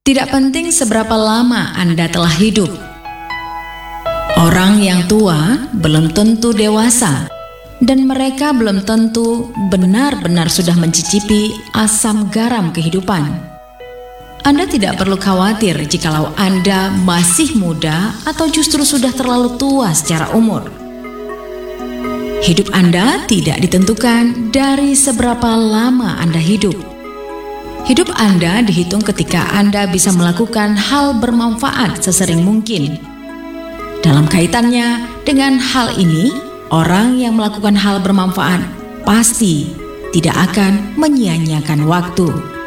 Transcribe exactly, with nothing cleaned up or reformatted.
Tidak penting seberapa lama Anda telah hidup. Orang yang tua belum tentu dewasa, dan mereka belum tentu benar-benar sudah mencicipi asam garam kehidupan. Anda tidak perlu khawatir jikalau Anda masih muda atau justru sudah terlalu tua secara umur. Hidup Anda tidak ditentukan dari seberapa lama Anda hidup. Hidup Anda dihitung ketika Anda bisa melakukan hal bermanfaat sesering mungkin. Dalam kaitannya dengan hal ini, orang yang melakukan hal bermanfaat pasti tidak akan menyia-nyiakan waktu.